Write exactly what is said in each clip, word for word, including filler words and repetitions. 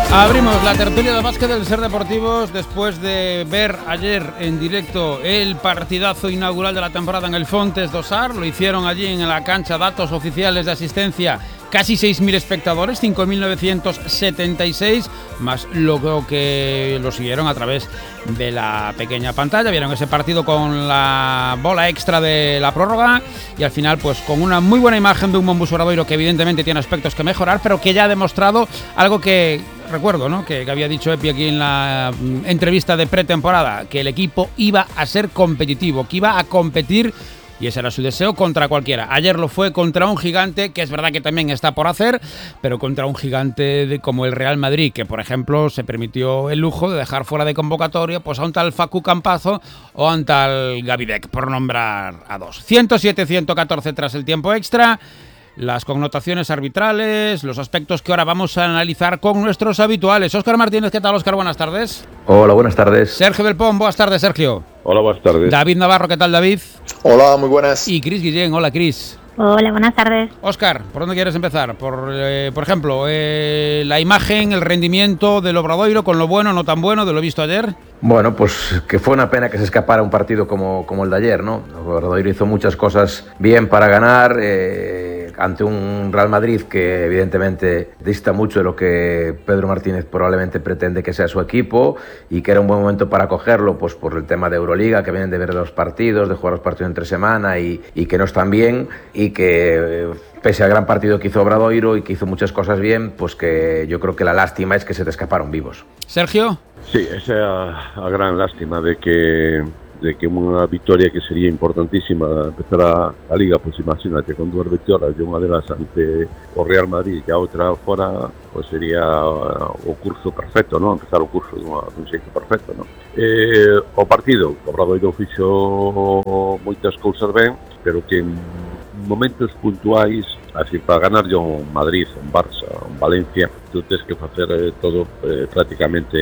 Abrimos la tertulia de básquet del Ser Deportivos después de ver ayer en directo el partidazo inaugural de la temporada en el Fontes do Sar. Lo hicieron allí en la cancha, datos oficiales de asistencia, casi seis mil espectadores, cinco mil novecientos setenta y seis, más lo que lo siguieron a través de la pequeña pantalla. Vieron ese partido con la bola extra de la prórroga y al final pues con una muy buena imagen de un Monbus Obradoiro que evidentemente tiene aspectos que mejorar, pero que ya ha demostrado algo que recuerdo, ¿no?, que, que había dicho Epi aquí en la mm, entrevista de pretemporada, que el equipo iba a ser competitivo, que iba a competir, y ese era su deseo, contra cualquiera. Ayer lo fue contra un gigante, que es verdad que también está por hacer, pero contra un gigante de, como el Real Madrid, que por ejemplo se permitió el lujo de dejar fuera de convocatoria pues a un tal Facu Campazo o a un tal Gavidec, por nombrar a dos. ciento siete a ciento catorce tras el tiempo extra. Las connotaciones arbitrales, los aspectos que ahora vamos a analizar con nuestros habituales. Óscar Martínez, ¿qué tal, Óscar? Buenas tardes. Hola, buenas tardes. Sergio Belpón, buenas tardes, Sergio. Hola, buenas tardes. David Navarro, ¿qué tal, David? Hola, muy buenas. Y Cris Guillén, hola, Cris. Hola, buenas tardes. Óscar, ¿por dónde quieres empezar? Por, eh, por ejemplo, eh, la imagen, el rendimiento del Obradoiro, con lo bueno, no tan bueno, de lo visto ayer. Bueno, pues que fue una pena que se escapara un partido como, como el de ayer, ¿no? El Obradoiro hizo muchas cosas bien para ganar, eh, ante un Real Madrid que evidentemente dista mucho de lo que Pedro Martínez probablemente pretende que sea su equipo, y que era un buen momento para cogerlo, pues por el tema de Euroliga, que vienen de ver los partidos, de jugar los partidos entre semana y, y que no están bien, y que pese al gran partido que hizo Obradoiro y que hizo muchas cosas bien, pues que yo creo que la lástima es que se te escaparon vivos. Sergio. Sí, esa é a, a gran lástima de que de que unha victoria que sería importantísima empezar a, a Liga, pois imagínate, con dúas victorias e unha delas ante o Real Madrid e a outra fora, pois sería o curso perfecto, non? Empezar o curso dun, dun xeito perfecto, non? Eh, o partido, o Obradoiro fixo moitas cousas ben, pero que en momentos puntuais, así para ganar yo un Madrid, un Barça, un Valencia, tú tens que facer eh, todo eh, prácticamente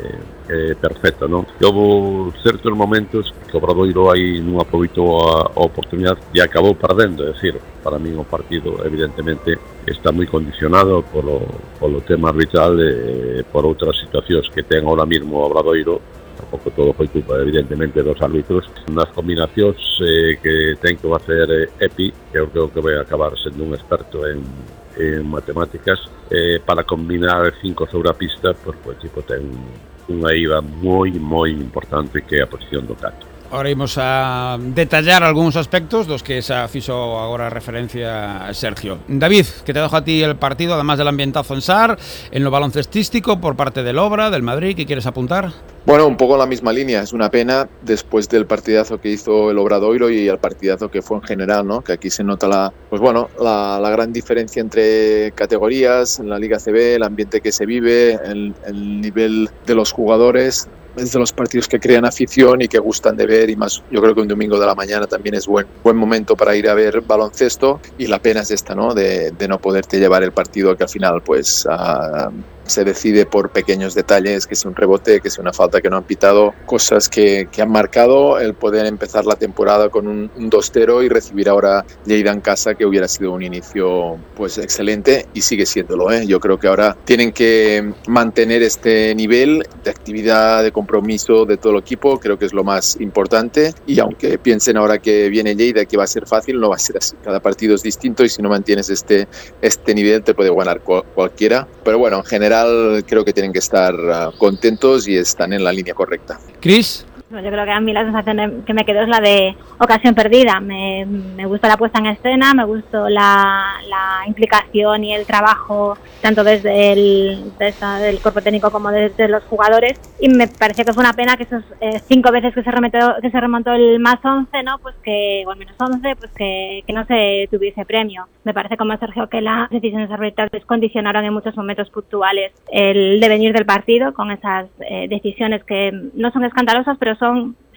eh, perfecto, non? E houve certos momentos que o Obradoiro aí non aproveitou a, a oportunidade e acabou perdendo, é dicir, para mí o partido evidentemente está moi condicionado polo, polo tema arbitral e por outras situacións que ten ahora mismo o Obradoiro. Tampouco todo foi culpa, evidentemente, dos árbitros. Nas combinacións eh, que ten que facer eh, Epi, que eu creo que vai acabar sendo un experto en, en matemáticas, eh, para combinar cinco sobre a pista, pues, pues, tipo, ten unha I V A moi, moi importante, que é a posición do canto. Ahora imos a detallar algúns aspectos dos que xa fixo agora referencia a Sergio. David, que te dejo a ti el partido, además del ambientazo en Sar, en lo baloncestístico por parte del Obra, del Madrid, ¿qué quieres apuntar? Bueno, un poco en la misma línea. Es una pena después del partidazo que hizo el Obradoiro y el partidazo que fue en general, ¿no? Que aquí se nota la, pues bueno, la, la gran diferencia entre categorías, en la Liga C B, el ambiente que se vive, el, el nivel de los jugadores. Es de los partidos que crean afición y que gustan de ver, y más, yo creo que un domingo de la mañana también es buen buen momento para ir a ver baloncesto, y la pena es esta, ¿no? De, de no poderte llevar el partido, que al final pues uh, se decide por pequeños detalles, que sea un rebote, que sea una falta que no han pitado, cosas que, que han marcado el poder empezar la temporada con un, un dos cero y recibir ahora Lleida en casa, que hubiera sido un inicio pues excelente, y sigue siéndolo, ¿eh? Yo creo que ahora tienen que mantener este nivel de actividad, de compromiso de todo el equipo, creo que es lo más importante, y aunque piensen ahora que viene Lleida, que va a ser fácil, no va a ser así. Cada partido es distinto y si no mantienes este, este nivel te puede ganar cual, cualquiera, pero bueno, en general creo que tienen que estar uh, contentos y están en la línea correcta. Cris. Yo creo que a mí la sensación que me quedó es la de ocasión perdida. Me, me gusta la puesta en escena, me gustó la, la implicación y el trabajo tanto desde el desde el cuerpo técnico como desde los jugadores, y me pareció que fue una pena que esos eh, cinco veces que se remontó, que se remontó el más once, ¿no? Pues que, o el menos once, pues que, que no se tuviese premio. Me parece, como Sergio, que las decisiones arbitrales condicionaron en muchos momentos puntuales el devenir del partido, con esas eh, decisiones que no son escandalosas, pero son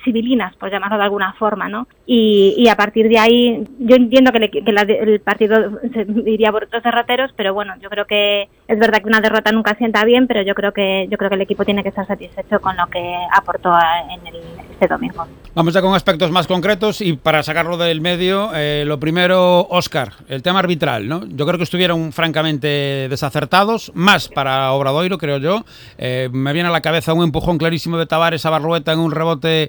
civilinas, por llamarlo de alguna forma, ¿no? Y, y a partir de ahí, yo entiendo que, le, que la, el partido se iría por otros derroteros, pero bueno, yo creo que es verdad que una derrota nunca sienta bien, pero yo creo que yo creo que el equipo tiene que estar satisfecho con lo que aportó en el, este domingo. Vamos ya con aspectos más concretos y para sacarlo del medio, eh, lo primero, Óscar, el tema arbitral, ¿no? Yo creo que estuvieron francamente desacertados, más para Obradoiro, creo yo. Eh, me viene a la cabeza un empujón clarísimo de Tavares a Barrueta en un rebote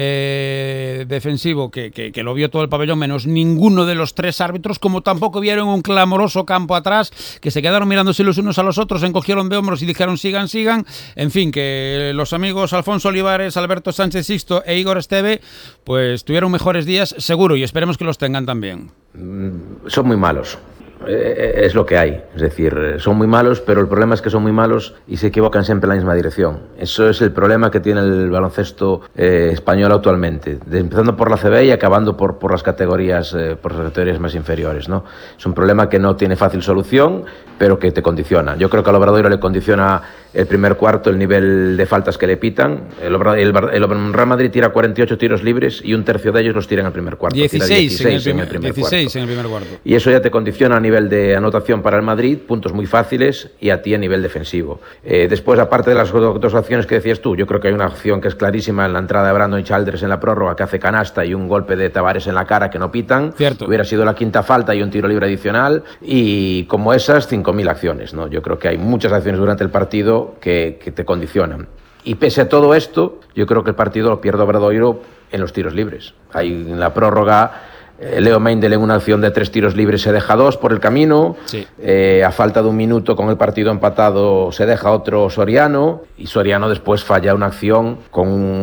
eh, defensivo que, que, que lo vio todo el pabellón, menos ninguno de los tres árbitros, como tampoco vieron un clamoroso campo atrás, que se quedaron mirándose los unos a los otros, encogieron de hombros y dijeron sigan, sigan. En fin, que los amigos Alfonso Olivares, Alberto Sánchez Sixto e Igor Esteve, pues tuvieron mejores días, seguro, y esperemos que los tengan también. Son muy malos. Es lo que hay, es decir, son muy malos, pero el problema es que son muy malos y se equivocan siempre en la misma dirección. Eso es el problema que tiene el baloncesto eh, español actualmente, de, empezando por la C B y acabando por, por las categorías eh, por las categorías más inferiores, ¿no? Es un problema que no tiene fácil solución, pero que te condiciona. Yo creo que al Obradoiro le condiciona el primer cuarto el nivel de faltas que le pitan. El, el, el Real Madrid tira cuarenta y ocho tiros libres y un tercio de ellos los tira en el primer cuarto. dieciséis, tira dieciséis, en, el primer, en, el primer dieciséis en el primer cuarto. Y eso ya te condiciona a nivel de anotación para el Madrid, puntos muy fáciles, y a ti a nivel defensivo. Eh, después, aparte de las dos acciones que decías tú, yo creo que hay una acción que es clarísima en la entrada de Brandon Childress en la prórroga, que hace canasta, y un golpe de Tavares en la cara que no pitan. Cierto. Hubiera sido la quinta falta y un tiro libre adicional, y como esas, cinco mil acciones, ¿no? Yo creo que hay muchas acciones durante el partido que, que te condicionan. Y pese a todo esto, yo creo que el partido lo pierde Obradoiro en los tiros libres. Hay en la prórroga, eh, Leo Meindel en una acción de tres tiros libres se deja dos por el camino. Sí. Eh, a falta de un minuto con el partido empatado se deja otro Soriano, y Soriano después falla una acción con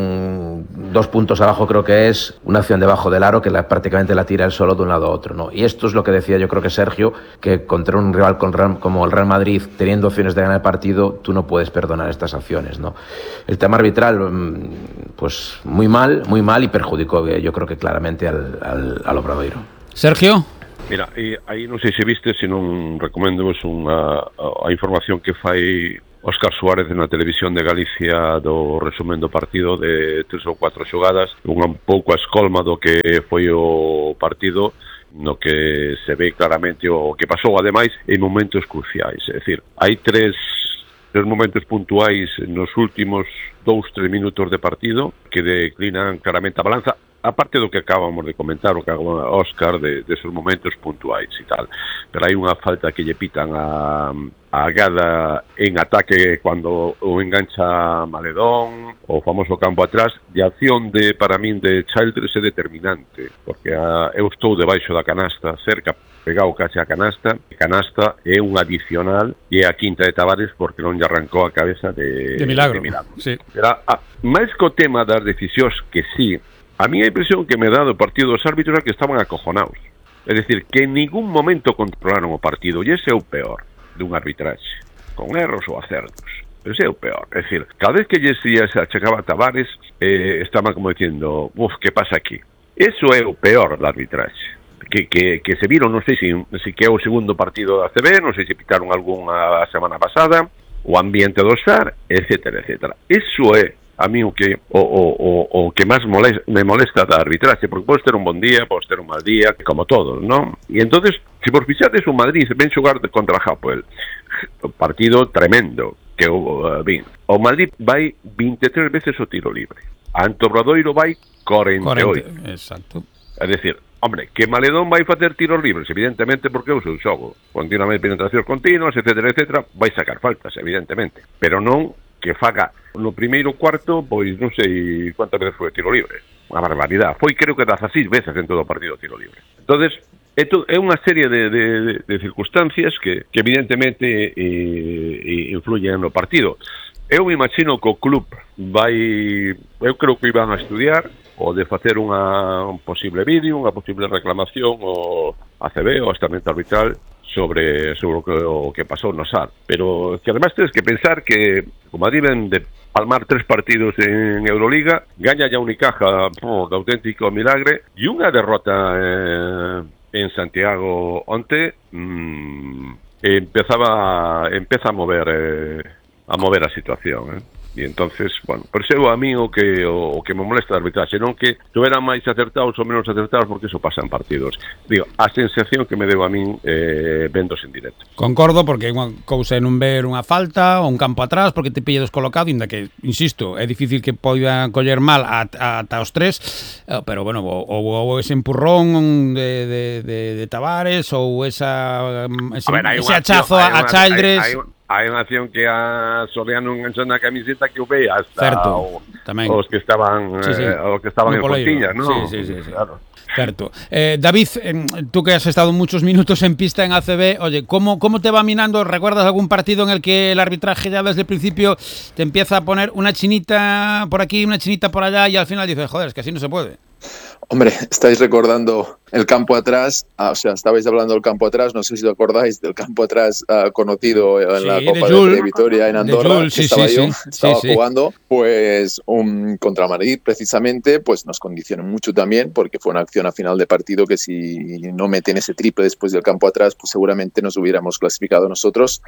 un, dos puntos abajo, creo que es una acción debajo del aro que la, prácticamente la tira él solo de un lado a otro, ¿no? Y esto es lo que decía yo creo que Sergio, que contra un rival con Real, como el Real Madrid, teniendo opciones de ganar el partido, tú no puedes perdonar estas acciones, ¿no? El tema arbitral, pues muy mal, muy mal, y perjudicó yo creo que claramente al, al, al Obradoiro. Sergio? Mira, aí non sei se viste, se non recomendamos unha a, a información que fai Óscar Suárez na televisión de Galicia do resumen do partido de tres ou quatro xogadas, un pouco a escolma do que foi o partido, no que se ve claramente o que pasou, ademais, en momentos cruciais. É dicir, hai tres tres momentos puntuais nos últimos dous, tres minutos de partido que declinan claramente a balanza, aparte do que acabamos de comentar, o que acaba Óscar, de, de esos momentos puntuais e tal. Pero hai unha falta que lle pitan a, a Gada en ataque cando o engancha Maledón, o famoso campo atrás, de acción de, para min, de Childress é determinante, porque a, eu estou debaixo da canasta, cerca, pegado case a canasta, canasta é un adicional e a quinta de Tavares porque non lle arrancou a cabeza de, de Milagro. De milagro. Sí. Pero, a, máis co tema das decisións que sí, a mí a impresión que me dá do partido dos árbitros é que estaban acojonados. É dicir, que en ningún momento controlaron o partido, e ese é o peor dun arbitraxe, con erros ou acertos. Ese é o peor. É dicir, cada vez que lle se achegaba a Tavares, eh, estaban como dicindo, uf, que pasa aquí? Eso é o peor da arbitraxe. Que, que, que se viron, non sei se, se que é o segundo partido da C B, non sei se pitaron algún a semana pasada, o ambiente do S A R, etcétera, etcétera. Eso é a mí o que o, o, o, o que máis molesta, me molesta da arbitraxe, porque podes ter un bon día, podes ter un mal día, como todos, non? E entonces, se vos fixades o Madrid ven xogar contra Hapoel, partido tremendo, que o, uh, bin, o Madrid vai vinte e tres veces o tiro libre, ante o Obradoiro vai cuarenta e oito. cuarenta, exacto. É dicir, hombre, que Maledón vai facer tiros libres, evidentemente, porque é o seu xogo, continuamente penetracións continuas, etcétera, etcétera, vai sacar faltas, evidentemente, pero non que faga no primeiro cuarto, pois non sei cuántas veces foi tiro libre, unha barbaridade, foi creo que dezaseis veces en todo o partido tiro libre. Entonces, é unha serie de, de, de circunstancias que, que evidentemente eh, influyen no partido. Eu me imagino que o club vai, eu creo que iban a estudiar o de facer unha, un posible vídeo, unha posible reclamación ao A C B, ao estamento arbitral, sobre, sobre o, que, o que pasou no S A R. Pero que además tens que pensar que o Madrid ven de palmar tres partidos en Euroliga, gaña ya Unicaja por de auténtico milagre, e unha derrota eh, en Santiago onte mmm, empezaba empeza a mover eh, a mover a situación, eh. E entonces, bueno, percebo a mí o que o, o que me molesta da arbitraxe, non que tuveran máis acertados ou menos acertados, porque eso pasa en partidos. Digo, a sensación que me deu a min eh, vendos en directo. Concordo, porque unha cousa é non ver unha falta ou un campo atrás porque te pilla descolocado, inda que, insisto, é difícil que poida coller mal ata os tres, pero bueno, ou, ou ese empurrón de, de, de, de Tavares ou esa, ese, ver, ese hachazo a, a Childress. Hai, hai, hai unha acción que a Soriano enganchou na camiseta que o ve hasta certo, o, tamén. os que estaban sí, sí. Eh, os que estaban no en Fontiñas, ¿no? Sí, sí, sí, sí. Claro. Certo. Eh, David, eh, tú que has estado muchos minutos en pista en A C B, oye, ¿cómo, ¿cómo te va minando? ¿Recuerdas algún partido en el que el arbitraje ya desde el principio te empieza a poner una chinita por aquí, una chinita por allá y al final dices, joder, es que así no se puede? Hombre, estáis recordando el campo atrás, ah, o sea, estabais hablando del campo atrás, no sé si os acordáis del campo atrás uh, conocido en sí, la Copa de, de Vitoria en Andorra, Jules, que sí, estaba sí, yo, sí, estaba sí, jugando, pues un contra Madrid precisamente, pues nos condicionó mucho también, porque fue una acción a final de partido que si no meten ese triple después del campo atrás, pues seguramente nos hubiéramos clasificado nosotros.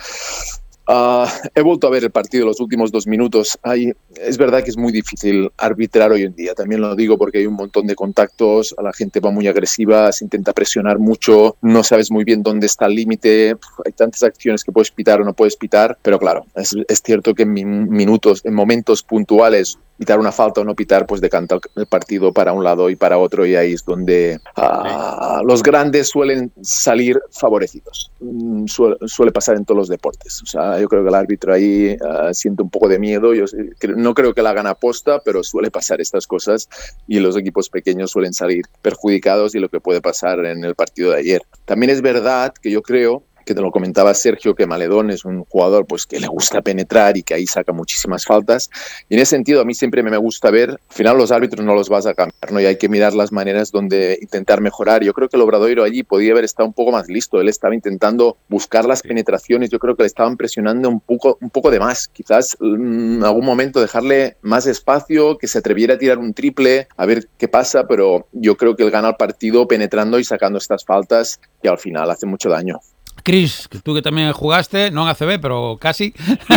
Uh, he vuelto a ver el partido los últimos dos minutos. Hay, es verdad que es muy difícil arbitrar hoy en día, también lo digo porque hay un montón de contactos, la gente va muy agresiva, se intenta presionar mucho, no sabes muy bien dónde está el límite, hay tantas acciones que puedes pitar o no puedes pitar, pero claro, es, es cierto que en minutos, en momentos puntuales, pitar una falta o no pitar, pues decanta el partido para un lado y para otro, y ahí es donde uh, los grandes suelen salir favorecidos. Suele, suele pasar en todos los deportes. O sea, yo creo que el árbitro ahí uh, siente un poco de miedo. Yo no creo que la hagan aposta, pero suele pasar estas cosas y los equipos pequeños suelen salir perjudicados, y lo que puede pasar en el partido de ayer. También es verdad que yo creo que te lo comentaba Sergio, que Maledón es un jugador pues que le gusta penetrar y que ahí saca muchísimas faltas, y en ese sentido a mí siempre me gusta ver, al final los árbitros no los vas a cambiar, ¿no? Y hay que mirar las maneras donde intentar mejorar. Yo creo que el Obradoiro allí podía haber estado un poco más listo, él estaba intentando buscar las penetraciones, yo creo que le estaban presionando un poco, un poco de más, quizás en algún momento dejarle más espacio, que se atreviera a tirar un triple, a ver qué pasa, pero yo creo que él gana el partido penetrando y sacando estas faltas que al final hacen mucho daño. Cris, tú que tamén jugaste, non a C B, pero casi,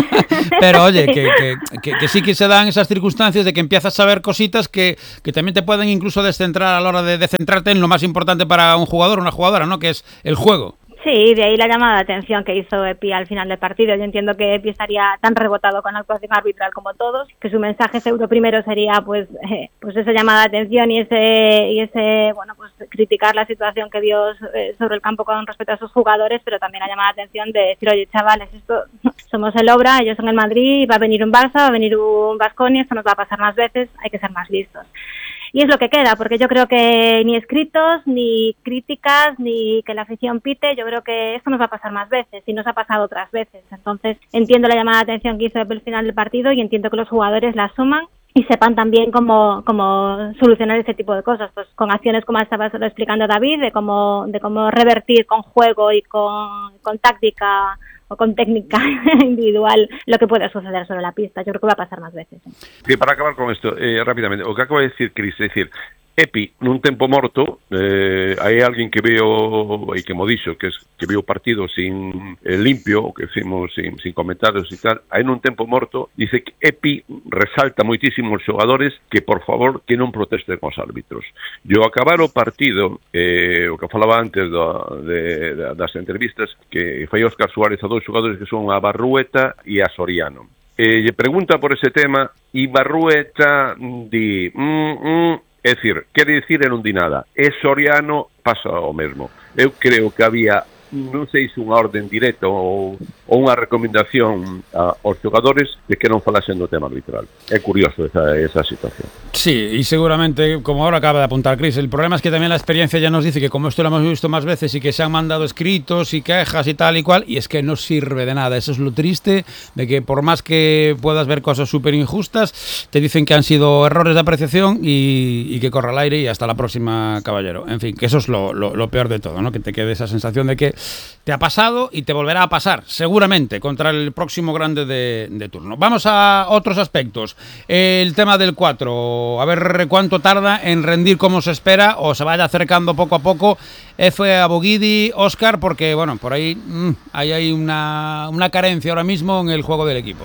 pero oye, que, que, que, que sí que se dan esas circunstancias de que empiezas a ver cositas que, que también te pueden incluso descentrar a la hora de, de centrarte en lo más importante para un jugador o una jugadora, ¿no? Que es el juego. Sí, de ahí la llamada de atención que hizo Epi al final del partido. Yo entiendo que Epi estaría tan rebotado con la actuación arbitral como todos, que su mensaje seguro primero sería pues eh, pues esa llamada de atención y ese y ese bueno pues criticar la situación que dio eh, sobre el campo con respecto a sus jugadores, pero también la llamada de atención de decir, oye chavales, esto somos el Obra, ellos son el Madrid, va a venir un Barça, va a venir un Baskonia, esto nos va a pasar más veces, hay que ser más listos. Y es lo que queda, porque yo creo que ni escritos, ni críticas, ni que la afición pite, yo creo que esto nos va a pasar más veces, y nos ha pasado otras veces. Entonces, entiendo la llamada de atención que hizo al final del partido, y entiendo que los jugadores la asuman y sepan también cómo, cómo solucionar este tipo de cosas, pues con acciones como estaba explicando David, de cómo, de cómo revertir con juego y con, con táctica o con técnica individual lo que pueda suceder sobre la pista. Yo creo que va a pasar más veces. Sí, para acabar con esto, eh, rápidamente, o que acaba de decir Cris, é dicir, Epi, nun tempo morto, eh, hai alguén que veo, e que mo dixo, que, es, que veo o partido sin eh, limpio, o que decimos sin, sin comentarios e tal, hai nun tempo morto, dice que Epi resalta moitísimo os xogadores que, por favor, que non protesten os árbitros. E ao acabar o partido, eh, o que falaba antes do, de, de, das entrevistas, que fai Óscar Suárez a dous xogadores que son a Barrueta e a Soriano. Eh, lle pregunta por ese tema, e Barrueta di... Mm, mm, é dicir, quere dicir e non di nada. E Soriano pasa o mesmo. Eu creo que había, non sei se unha orden directa ou, ou unha recomendación a, aos xogadores de que non falasen do tema arbitral. É curioso esa, esa situación. Sí, y seguramente, como ahora acaba de apuntar Cris, el problema es que también la experiencia ya nos dice que como esto lo hemos visto más veces y que se han mandado escritos y quejas y tal y cual, y es que no sirve de nada. Eso es lo triste, de que por más que puedas ver cosas súper injustas, te dicen que han sido errores de apreciación y, y que corra al aire y hasta la próxima, caballero. En fin, que eso es lo, lo, lo peor de todo, ¿no? Que te quede esa sensación de que te ha pasado y te volverá a pasar, seguramente, contra el próximo grande de, de turno. Vamos a otros aspectos. El tema del cuatro, a ver cuánto tarda en rendir como se espera o se vaya acercando poco a poco. F a Boguidi, Óscar, porque bueno, por ahí mmm, hay, hay una, una carencia ahora mismo en el juego del equipo.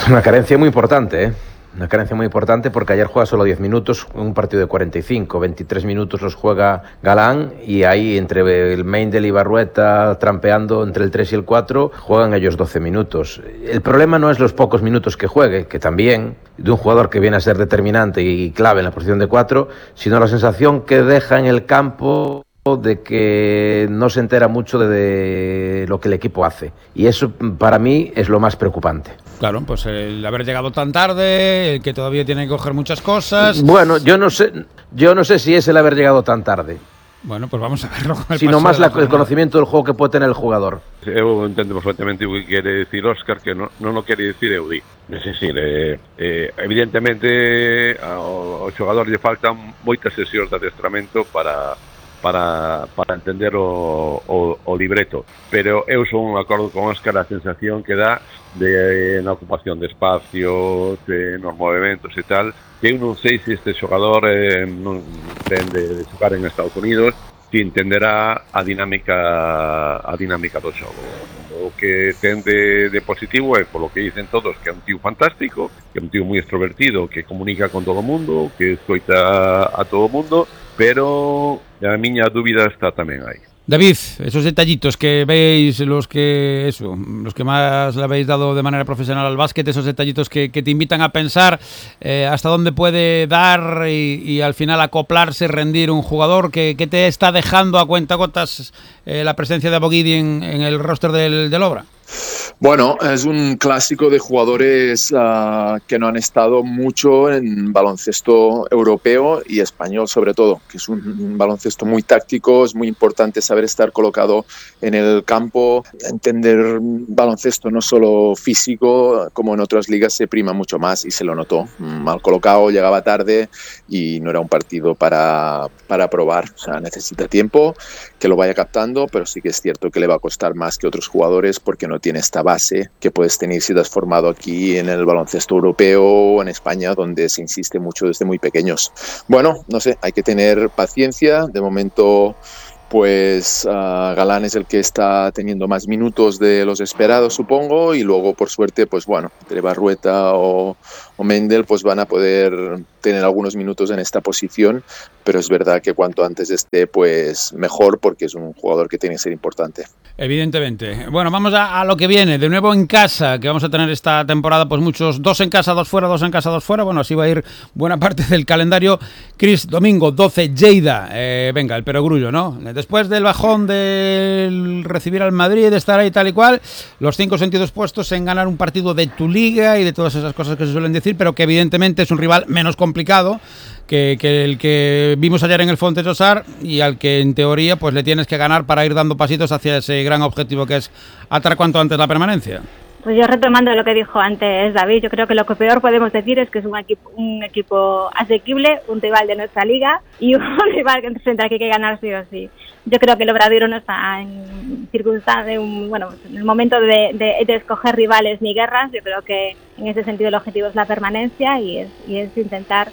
Una carencia muy importante, ¿eh? Una carencia muy importante porque ayer juega solo diez minutos, un partido de cuarenta y cinco, veintitrés minutos los juega Galán y ahí entre el Meindl y Barrueta trampeando entre el tres y el cuatro, juegan ellos doce minutos. El problema no es los pocos minutos que juegue, que también, de un jugador que viene a ser determinante y clave en la posición de cuatro, sino la sensación que deja en el campo de que no se entera mucho de, de lo que el equipo hace, y eso para mí es lo más preocupante. Claro, pues el haber llegado tan tarde, el que todavía tiene que coger muchas cosas. Bueno, yo no sé, yo no sé si es el haber llegado tan tarde. Bueno, pues vamos a verlo con el sino más la, la, el conocimiento del juego que puede tener el jugador. Eu entendo perfectamente o que quere decir Óscar, que non, non o quere decir eu di. É dicir, eh, eh, evidentemente ao, ao xogador lle faltan moitas sesións de adestramento para para para entender o, o, o libreto, pero eu son un acordo con Óscar a sensación que dá de na ocupación de espacios, de, nos movimentos e tal, que eu non sei se este xogador eh, non ten de, de xogar en Estados Unidos, que entenderá a dinámica a dinámica do xogo. O que ten de, de positivo é, polo que dicen todos, que é un tío fantástico, que é un tío moi extrovertido, que comunica con todo o mundo, que escoita a todo o mundo, pero a miña dúbida está tamén aí. David, esos detallitos que veis, los que eso, los que más le habéis dado de manera profesional al básquet, esos detallitos que, que te invitan a pensar eh, hasta dónde puede dar y, y al final acoplarse, rendir un jugador, que, que te está dejando a cuentagotas eh, la presencia de Aboguidi en, en el roster del, del Obra. Bueno, es un clásico de jugadores uh, que no han estado mucho en baloncesto europeo y español sobre todo, que es un, un baloncesto muy táctico, es muy importante saber estar colocado en el campo, entender baloncesto no solo físico, como en otras ligas se prima mucho más y se lo notó. Mal colocado, llegaba tarde y no era un partido para, para probar, o sea, necesita tiempo, que lo vaya captando, pero sí que es cierto que le va a costar más que otros jugadores porque no tiene esta base que puedes tener si te has formado aquí en el baloncesto europeo o en España, donde se insiste mucho desde muy pequeños. Bueno, no sé, hay que tener paciencia. De momento, pues uh, Galán es el que está teniendo más minutos de los esperados, supongo, y luego, por suerte, pues bueno, entre Barrueta o, o Meindl, pues van a poder tener algunos minutos en esta posición, pero es verdad que cuanto antes esté, pues mejor, porque es un jugador que tiene que ser importante. Evidentemente. Bueno, vamos a, a lo que viene. De nuevo en casa, que vamos a tener esta temporada, pues muchos, dos en casa, dos fuera, dos en casa, dos fuera. Bueno, así va a ir buena parte del calendario. Chris, domingo doce, Lleida. Eh, venga, el perogrullo, ¿no? Después del bajón del recibir al Madrid, de estar ahí tal y cual, los cinco sentidos puestos en ganar un partido de tu liga y de todas esas cosas que se suelen decir, pero que evidentemente es un rival menos complicado que, que el que vimos ayer en el Fontes d'Ossar y al que en teoría pues le tienes que ganar para ir dando pasitos hacia ese gran objetivo que es atar cuanto antes la permanencia. Pues yo retomando lo que dijo antes David, yo creo que lo que peor podemos decir es que es un equipo, un equipo asequible, un rival de nuestra liga y un rival que frente al que hay que ganar sí o sí. Yo creo que el Obradoiro no está en circunstancia, bueno, en el momento de, de, de escoger rivales ni guerras. Yo creo que en ese sentido el objetivo es la permanencia y es, y es intentar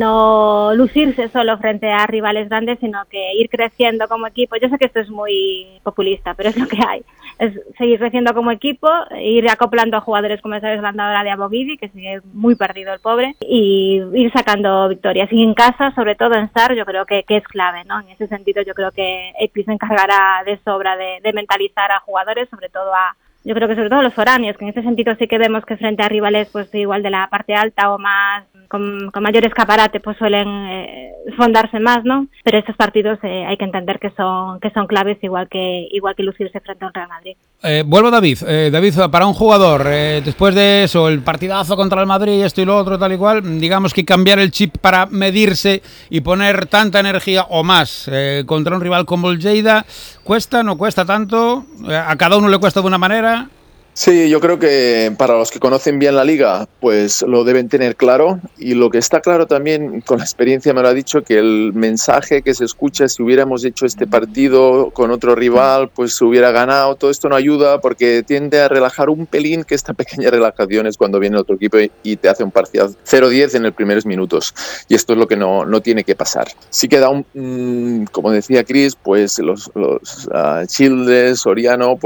no lucirse solo frente a rivales grandes, sino que ir creciendo como equipo. Yo sé que esto es muy populista, pero es lo que hay. Es seguir creciendo como equipo, ir acoplando a jugadores como esa desbandadora de Aboguidi, que sigue muy perdido el pobre, y ir sacando victorias. Y en casa, sobre todo en S A R, yo creo que, que es clave, ¿no? En ese sentido yo creo que Epi se encargará de sobra de, de mentalizar a jugadores, sobre todo a yo creo que sobre todo los foráneos, que en ese sentido sí que vemos que frente a rivales pues igual de la parte alta o más con, con mayor escaparate pues suelen eh, fondarse más, ¿no? Pero estos partidos eh, hay que entender que son que son claves igual que igual que lucirse frente al Real Madrid. Eh, vuelvo a David, eh, David, para un jugador eh, después de eso, el partidazo contra el Madrid, esto y lo otro, tal y cual, digamos que cambiar el chip para medirse y poner tanta energía o más eh, contra un rival como el Lleida, ¿cuesta, no cuesta tanto? Eh, ¿A cada uno le cuesta de una manera? Sí, yo creo que para los que conocen bien la liga, pues lo deben tener claro, y lo que está claro también con la experiencia me lo ha dicho, que el mensaje que se escucha, si hubiéramos hecho este partido con otro rival, pues se hubiera ganado, todo esto no ayuda porque tiende a relajar un pelín, que esta pequeña relajación es cuando viene otro equipo y te hace un parcial cero diez en los primeros minutos, y esto es lo que no, no tiene que pasar. Sí queda un, mmm, como decía Chris, pues los, los uh, Childes, Soriano, pues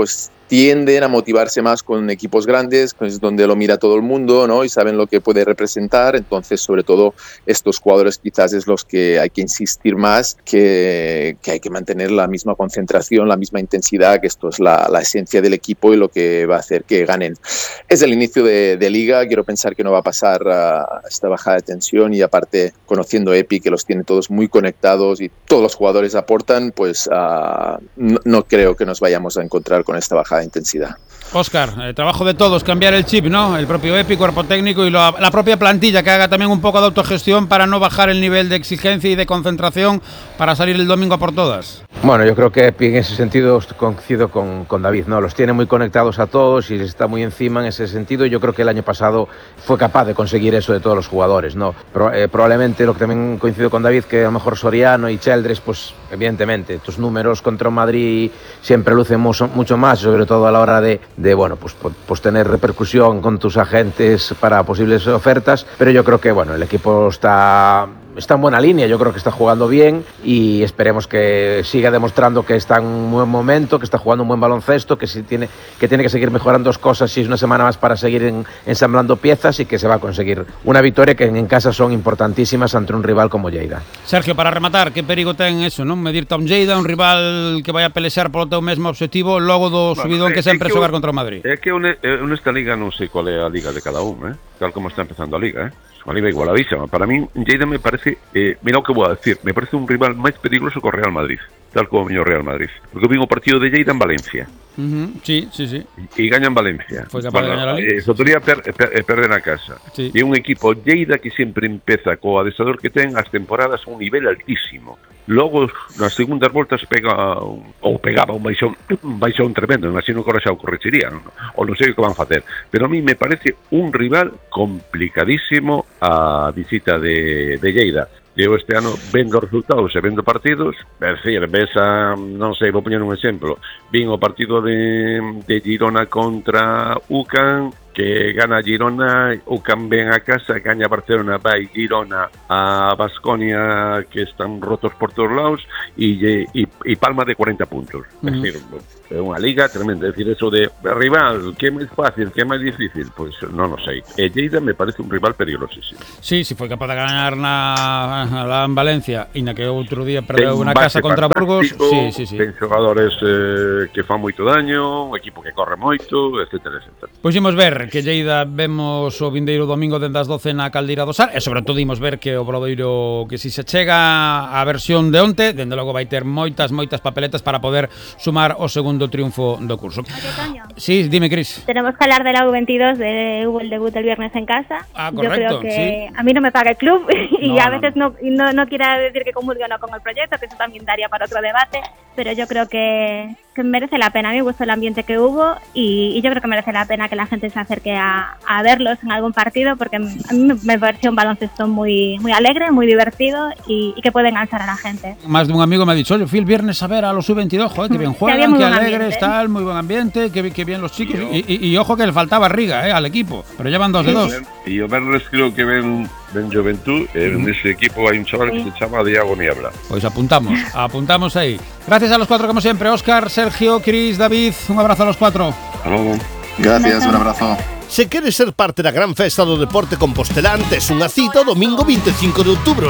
tienden a motivarse más con equipos grandes, pues donde lo mira todo el mundo, ¿no? Y saben lo que puede representar. Entonces, sobre todo, estos jugadores quizás es los que hay que insistir más, que, que hay que mantener la misma concentración, la misma intensidad, que esto es la, la esencia del equipo y lo que va a hacer que ganen. Es el inicio de, de liga, quiero pensar que no va a pasar uh, esta bajada de tensión, y aparte, conociendo Epi, que los tiene todos muy conectados y todos los jugadores aportan, pues uh, no, no creo que nos vayamos a encontrar con esta bajada de intensidad. Óscar, el trabajo de todos, cambiar el chip, ¿no? El propio Epi, cuerpo técnico y la, la propia plantilla, que haga también un poco de autogestión para no bajar el nivel de exigencia y de concentración para salir el domingo a por todas. Bueno, yo creo que Epi en ese sentido coincido con, con David, ¿no? Los tiene muy conectados a todos y les está muy encima en ese sentido. Yo creo que el año pasado fue capaz de conseguir eso de todos los jugadores, ¿no? Pero, eh, probablemente lo que también coincido con David, que a lo mejor Soriano y Cheldres, pues evidentemente tus números contra Madrid siempre lucen mucho, mucho más, sobre todo a la hora de, de bueno, pues, pues tener repercusión con tus agentes para posibles ofertas. Pero yo creo que bueno, el equipo está está en buena línea, yo creo que está jugando bien y esperemos que siga demostrando que está en un buen momento, que está jugando un buen baloncesto, que, si tiene, que tiene que seguir mejorando cosas, si es una semana más para seguir en, ensamblando piezas, y que se va a conseguir una victoria que en, en casa son importantísimas ante un rival como Lleida. Sergio, para rematar, que perigo ten eso, non? Medirte a un Lleida, un rival que vai a pelexar polo teu mesmo objetivo logo do bueno, subidón que sempre xogar contra o Madrid. É que nesta liga non sei qual é a liga de cada un, eh? Tal como está empezando a liga, eh? Una liga igualadísima. Para mí, Lleida me parece, eh, mira o que voy a decir, me parece un rival máis peligroso que o Real Madrid, tal como o Real Madrid. Porque vi o partido de Lleida en Valencia. Uh-huh. Sí, sí, sí. E gaña en Valencia. Foi capaz bueno, de gañar ali. Eh, Sotoría per, per, perder na casa. Sí. E un equipo Lleida que sempre empeza co adestrador que ten as temporadas a un nivel altísimo. Logo, nas segundas voltas pega ou pegaba un baixón, un baixón tremendo, imagino que ahora xa o corregiría, non? Ou non sei o que van facer, pero a mí me parece un rival complicadísimo a visita de, de Lleida. Eu este ano vendo resultados e vendo partidos, é dicir, ves a, non sei, vou poñer un exemplo, vin o partido de, de Girona contra U C A M, que gana Girona, U C A M ven a casa, gaña Barcelona, vai Girona a Baskonia, que están rotos por todos lados, e, e, e palma de cuarenta puntos. Uh-huh. É dicir, é unha liga tremenda. É dicir, eso de rival, que é máis fácil, que é máis difícil, pois pues, non o sei. E Lleida me parece un rival peligrosísimo. Sí, si foi capaz de ganar na, na en Valencia e na que outro día perdeu unha casa contra Burgos. Sí, sí, sí. Ten xogadores eh, que fan moito daño, un equipo que corre moito, etcétera, etcétera. Pois imos ver que Lleida vemos o vindeiro domingo dende as doce na Caldeira do Sar, e sobre todo imos ver que o Obradoiro, que si se chega a versión de onte, dende logo vai ter moitas, moitas papeletas para poder sumar o segundo triunfo do curso. Oye, sí, dime, Cris. Tenemos que hablar de la U veintidós, de hubo el debut el viernes en casa. Ah, correcto. Yo creo que sí. A mí no me paga el club y no, a veces no, no, no, no quiere decir que comulgue o no con el proyecto, que eso también daría para otro debate, pero yo creo que, que merece la pena. A mí me gustó el ambiente que hubo y, y yo creo que merece la pena que la gente se acerque a, a verlos en algún partido, porque a mí me pareció un baloncesto muy, muy alegre, muy divertido y, y que puede enganchar a la gente. Más de un amigo me ha dicho, oye, fui el viernes a ver a los U veintidós, joder, que bien juegan, que alegres, tal, muy buen ambiente, que, que bien los chicos, y, y, y ojo que le faltaba riga eh, al equipo, pero llevan dos de dos. Y yo verles creo que ven, ven Juventud, en uh-huh. ese equipo hay un chaval sí. que se llama Diago Niebla. Pues apuntamos, apuntamos ahí. Gracias a los cuatro como siempre, Óscar, Sergio, Cris, David, un abrazo a los cuatro. Hasta luego. Gracias, un abrazo. Se queres ser parte da gran festa do deporte compostelán, tes unha cita o domingo veinticinco de outubro.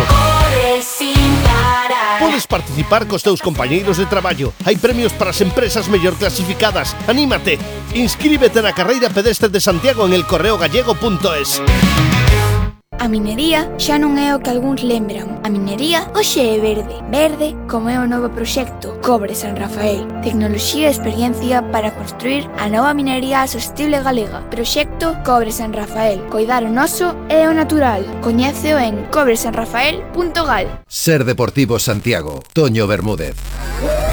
Podes participar cos teus compañeiros de traballo. Hai premios para as empresas mellor clasificadas. Anímate. Inscríbete na carreira pedestre de Santiago en el correo gallego punto es. A minería xa non é o que algúns lembran. A minería hoxe é verde. Verde como é o novo proxecto Cobre San Rafael. Tecnoloxía e experiencia para construir a nova minería sostible galega. Proxecto Cobre San Rafael. Coidar o noso e o natural. Coñéceo en cobre san rafael punto gal. Ser Deportivo Santiago. Toño Bermúdez.